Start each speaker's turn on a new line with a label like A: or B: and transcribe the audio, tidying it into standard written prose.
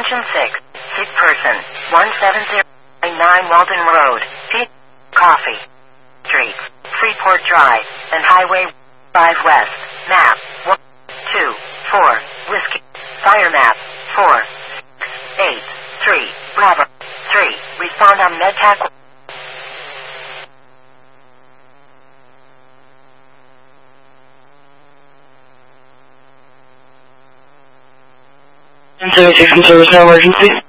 A: Station 6. Sick person. 17099 Walden Road. P. Coffee. Street. Freeport Drive. And Highway 5 West. Map. 1, 2, 4. Whiskey. Fire map. 4, 6, 8, 3. Bravo. 3. Respond on MedTac.
B: Service, no emergency.